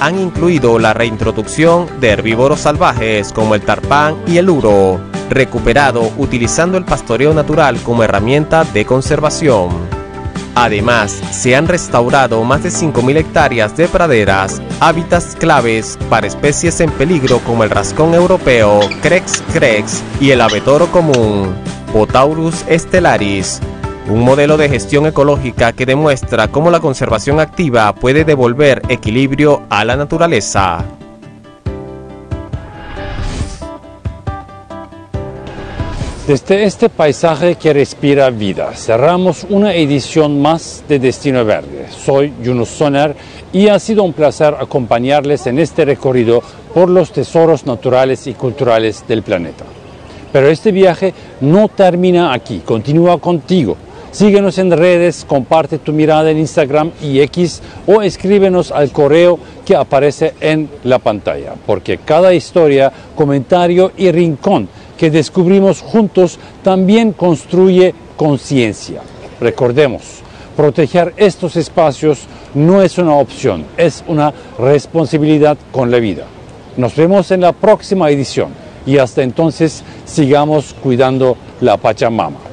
han incluido la reintroducción de herbívoros salvajes como el tarpán y el uro, recuperado utilizando el pastoreo natural como herramienta de conservación. Además, se han restaurado más de 5.000 hectáreas de praderas, hábitats claves para especies en peligro como el rascón europeo, Crex crex y el abetoro común, Botaurus stellaris, un modelo de gestión ecológica que demuestra cómo la conservación activa puede devolver equilibrio a la naturaleza. Desde este paisaje que respira vida, cerramos una edición más de Destino Verde. Soy Yunus Soner y ha sido un placer acompañarles en este recorrido por los tesoros naturales y culturales del planeta. Pero este viaje no termina aquí, continúa contigo. Síguenos en redes, comparte tu mirada en Instagram y X o escríbenos al correo que aparece en la pantalla, porque cada historia, comentario y rincón que descubrimos juntos también construye conciencia. Recordemos, proteger estos espacios no es una opción, es una responsabilidad con la vida. Nos vemos en la próxima edición y hasta entonces sigamos cuidando la Pachamama.